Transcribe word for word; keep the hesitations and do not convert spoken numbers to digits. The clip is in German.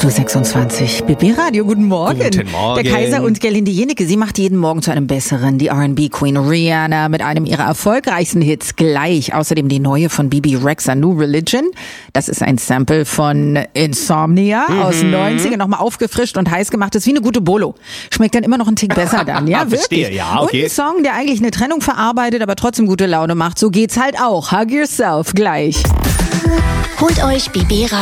acht Uhr sechsundzwanzig. B B Radio, guten Morgen. Guten Morgen. Der Kaiser und Gerlinde Jenecke, sie macht jeden Morgen zu einem besseren. Die R and B-Queen Rihanna mit einem ihrer erfolgreichsten Hits gleich. Außerdem die neue von Bibi Rexha, New Religion. Das ist ein Sample von Insomnia mhm. aus den neunzigern. Nochmal aufgefrischt und heiß gemacht. Das ist wie eine gute Bolo. Schmeckt dann immer noch einen Tick besser dann. Ja, Verstehe, wirklich. ja, okay. Und ein Song, der eigentlich eine Trennung verarbeitet, aber trotzdem gute Laune macht. So geht's halt auch. Hug Yourself gleich. Holt euch B B